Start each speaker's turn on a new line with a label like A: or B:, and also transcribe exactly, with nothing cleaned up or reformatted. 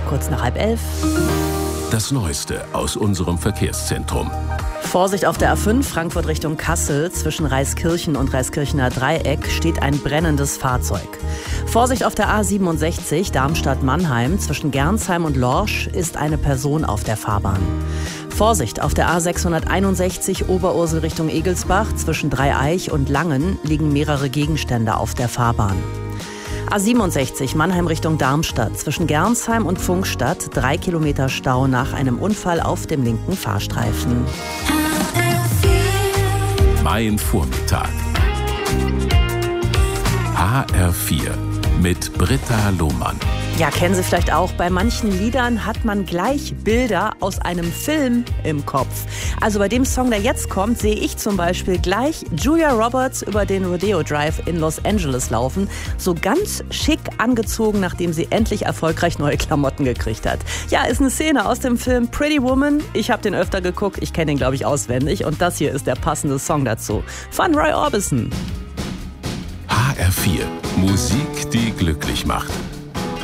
A: kurz nach halb elf.
B: Das Neueste aus unserem Verkehrszentrum.
A: Vorsicht auf der A fünf, Frankfurt Richtung Kassel. Zwischen Reiskirchen und Reiskirchener Dreieck steht ein brennendes Fahrzeug. Vorsicht auf der A siebenundsechzig, Darmstadt-Mannheim. Zwischen Gernsheim und Lorsch ist eine Person auf der Fahrbahn. Vorsicht auf der A sechshunderteinundsechzig, Oberursel Richtung Egelsbach. Zwischen Dreieich und Langen liegen mehrere Gegenstände auf der Fahrbahn. A siebenundsechzig, Mannheim Richtung Darmstadt. Zwischen Gernsheim und Pfungstadt drei Kilometer Stau nach einem Unfall auf dem linken Fahrstreifen.
B: Mein Vormittag. H R vier mit Britta Lohmann.
A: Ja, kennen Sie vielleicht auch, bei manchen Liedern hat man gleich Bilder aus einem Film im Kopf. Also bei dem Song, der jetzt kommt, sehe ich zum Beispiel gleich Julia Roberts über den Rodeo Drive in Los Angeles laufen. So ganz schick angezogen, nachdem sie endlich erfolgreich neue Klamotten gekriegt hat. Ja, ist eine Szene aus dem Film Pretty Woman. Ich habe den öfter geguckt, ich kenne den, glaube ich, auswendig. Und das hier ist der passende Song dazu. Von Roy Orbison.
B: H R vier. Musik, die glücklich macht.